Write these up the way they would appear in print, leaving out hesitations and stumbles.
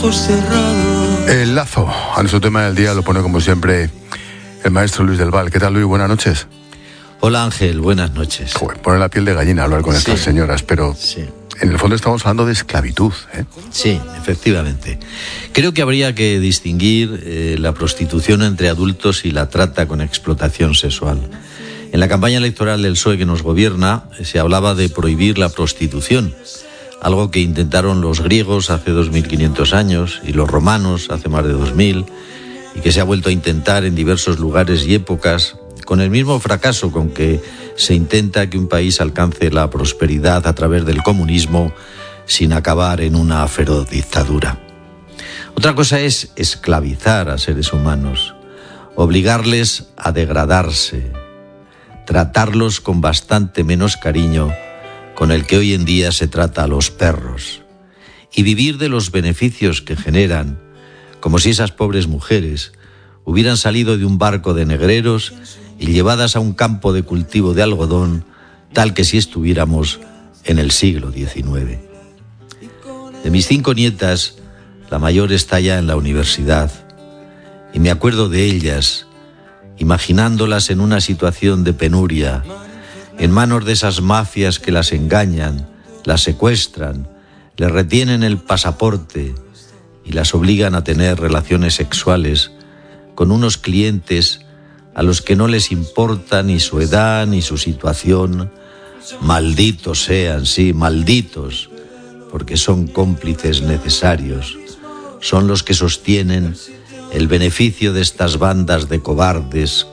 ojos cerrados. El lazo a nuestro tema del día lo pone como siempre el maestro Luis del Val. ¿Qué tal, Luis? Buenas noches. Hola, Ángel, buenas noches. Joder, pone la piel de gallina hablar con estas señoras, pero en el fondo estamos hablando de esclavitud, ¿eh? Sí, efectivamente. Creo que habría que distinguir la prostitución entre adultos y la trata con explotación sexual. En la campaña electoral del PSOE que nos gobierna se hablaba de prohibir la prostitución, algo que intentaron los griegos hace 2500 años y los romanos hace más de 2000, y que se ha vuelto a intentar en diversos lugares y épocas, con el mismo fracaso con que se intenta que un país alcance la prosperidad a través del comunismo sin acabar en una feroz dictadura. Otra cosa es esclavizar a seres humanos, obligarles a degradarse, tratarlos con bastante menos cariño con el que hoy en día se trata a los perros, y vivir de los beneficios que generan, como si esas pobres mujeres hubieran salido de un barco de negreros y llevadas a un campo de cultivo de algodón, tal que si estuviéramos en el siglo XIX. De mis 5 nietas, la mayor está ya en la universidad, y me acuerdo de ellas, imaginándolas en una situación de penuria, en manos de esas mafias que las engañan, las secuestran, les retienen el pasaporte y las obligan a tener relaciones sexuales con unos clientes a los que no les importa ni su edad ni su situación. Malditos sean, sí, malditos, porque son cómplices necesarios, son los que sostienen el beneficio de estas bandas de cobardes,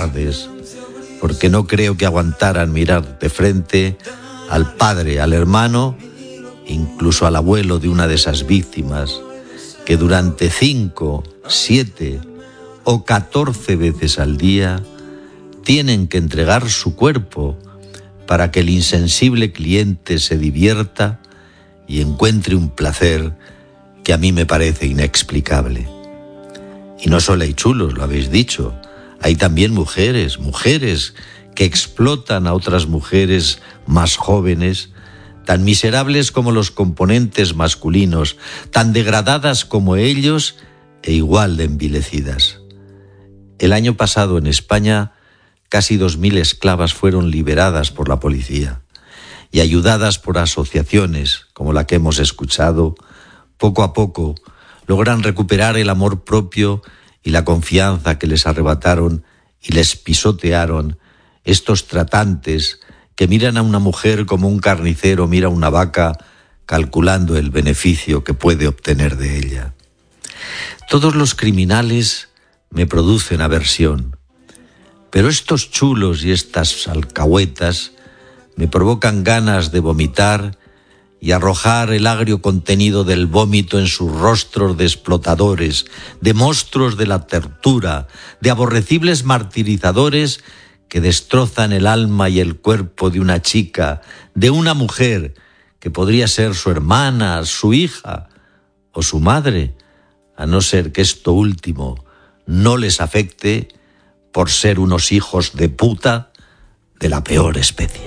porque no creo que aguantaran mirar de frente al padre, al hermano, incluso al abuelo de una de esas víctimas, que durante 5, 7 o 14 veces al día tienen que entregar su cuerpo para que el insensible cliente se divierta y encuentre un placer que a mí me parece inexplicable. Y no solo hay chulos, lo habéis dicho, hay también mujeres que explotan a otras mujeres más jóvenes, tan miserables como los componentes masculinos, tan degradadas como ellos e igual de envilecidas. El año pasado en España casi 2.000 esclavas fueron liberadas por la policía y ayudadas por asociaciones como la que hemos escuchado, poco a poco logran recuperar el amor propio y la confianza que les arrebataron y les pisotearon estos tratantes que miran a una mujer como un carnicero mira a una vaca, calculando el beneficio que puede obtener de ella. Todos los criminales me producen aversión, pero estos chulos y estas alcahuetas me provocan ganas de vomitar y arrojar el agrio contenido del vómito en sus rostros de explotadores, de monstruos de la tortura, de aborrecibles martirizadores que destrozan el alma y el cuerpo de una chica, de una mujer que podría ser su hermana, su hija o su madre, a no ser que esto último no les afecte por ser unos hijos de puta de la peor especie.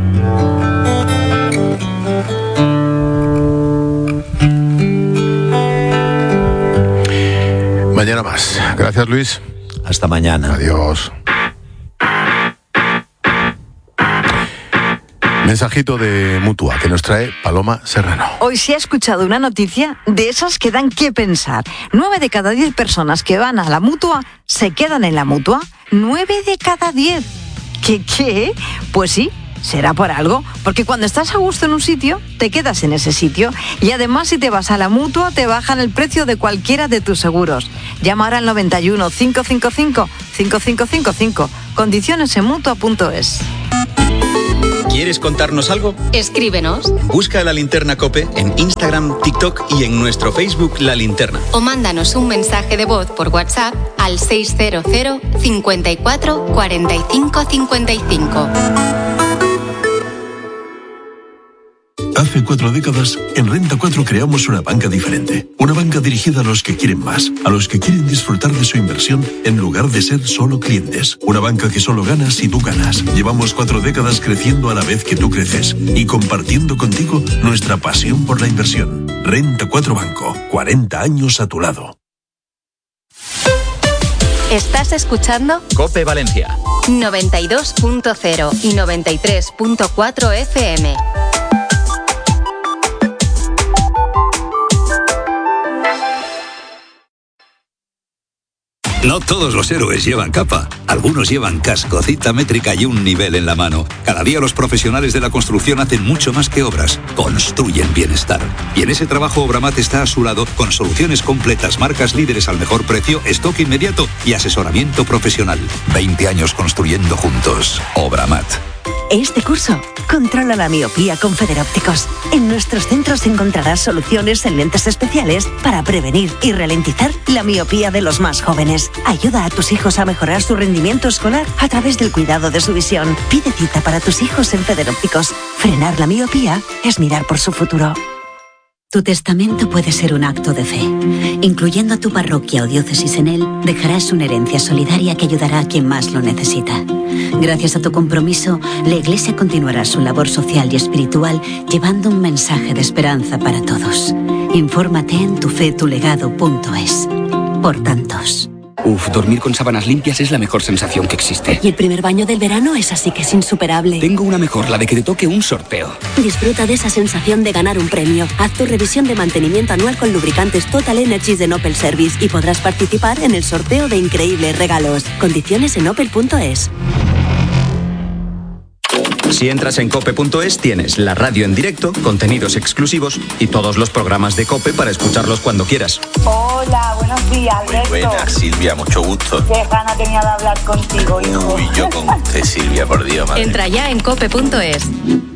Mañana más. Gracias, Luis. Hasta mañana. Adiós. Mensajito de Mutua que nos trae Paloma Serrano. Hoy se ha escuchado una noticia de esas que dan que pensar. 9 de cada 10 personas que van a la Mutua se quedan en la Mutua. 9 de cada 10. ¿Qué? Pues sí, será por algo. Porque cuando estás a gusto en un sitio, te quedas en ese sitio. Y además, si te vas a la Mutua, te bajan el precio de cualquiera de tus seguros. Llama ahora al 91 555 5555. Condiciones en Mutua.es. ¿Quieres contarnos algo? Escríbenos. Busca La Linterna COPE en Instagram, TikTok y en nuestro Facebook La Linterna. O mándanos un mensaje de voz por WhatsApp al 600 54 45 55. Hace 4 décadas, en Renta 4 creamos una banca diferente. Una banca dirigida a los que quieren más, a los que quieren disfrutar de su inversión en lugar de ser solo clientes. Una banca que solo gana si tú ganas. Llevamos 4 décadas creciendo a la vez que tú creces y compartiendo contigo nuestra pasión por la inversión. Renta 4 Banco, 40 años a tu lado. ¿Estás escuchando? COPE Valencia 92.0 y 93.4 FM. No todos los héroes llevan capa. Algunos llevan casco, cita métrica y un nivel en la mano. Cada día los profesionales de la construcción hacen mucho más que obras. Construyen bienestar. Y en ese trabajo Obramat está a su lado con soluciones completas, marcas líderes al mejor precio, stock inmediato y asesoramiento profesional. 20 años construyendo juntos. Obramat. Este curso, controla la miopía con Federópticos. En nuestros centros encontrarás soluciones en lentes especiales para prevenir y ralentizar la miopía de los más jóvenes. Ayuda a tus hijos a mejorar su rendimiento escolar a través del cuidado de su visión. Pide cita para tus hijos en Federópticos. Frenar la miopía es mirar por su futuro. Tu testamento puede ser un acto de fe. Incluyendo a tu parroquia o diócesis en él, dejarás una herencia solidaria que ayudará a quien más lo necesita. Gracias a tu compromiso, la Iglesia continuará su labor social y espiritual llevando un mensaje de esperanza para todos. Infórmate en tufetulegado.es. Por tantos. Dormir con sábanas limpias es la mejor sensación que existe. Y el primer baño del verano es así que es insuperable. Tengo una mejor, la de que te toque un sorteo. Disfruta de esa sensación de ganar un premio. Haz tu revisión de mantenimiento anual con lubricantes Total Energies de Opel Service y podrás participar en el sorteo de increíbles regalos. Condiciones en opel.es. Si entras en cope.es tienes la radio en directo, contenidos exclusivos y todos los programas de COPE para escucharlos cuando quieras. Hola, buenos días, Alberto. Muy buenas, Silvia, mucho gusto. Qué gana tenía de hablar contigo, hijo. Uy, yo con usted, Silvia, por Dios, madre. Entra ya en cope.es.